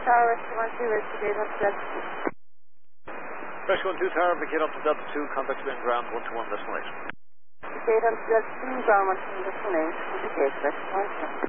Tower, Restaurant 2, Rescue on Delta 2. Rescue 2 Tower, vacate up to Delta 2, contact wind ground 121 decimal 8. Vacate on Delta 2, ground 121 decimal 8. Vacate, Rescue 1.